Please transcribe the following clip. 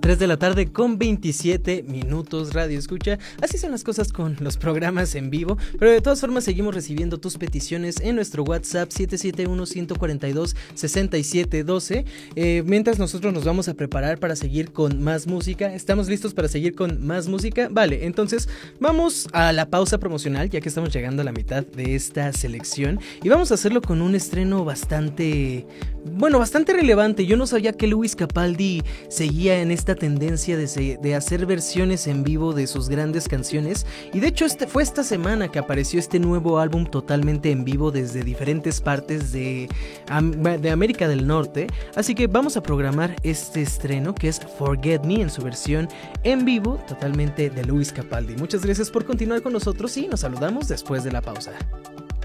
3 de la tarde con 27 minutos, Radio Escucha. Así son las cosas con los programas en vivo, pero de todas formas seguimos recibiendo tus peticiones en nuestro WhatsApp 771-142-6712. Mientras nosotros nos vamos a preparar para seguir con más música. ¿Estamos listos para seguir con más música? Vale, entonces vamos a la pausa promocional, ya que estamos llegando a la mitad de esta selección, y vamos a hacerlo con un estreno bastante relevante. Yo no sabía que Lewis Capaldi seguía en esta tendencia de hacer versiones en vivo de sus grandes canciones, y de hecho fue esta semana que apareció este nuevo álbum totalmente en vivo desde diferentes partes de América del Norte. Así que vamos a programar este estreno, que es Forget Me, en su versión en vivo totalmente de Lewis Capaldi. Muchas gracias por continuar con nosotros y nos saludamos después de la pausa.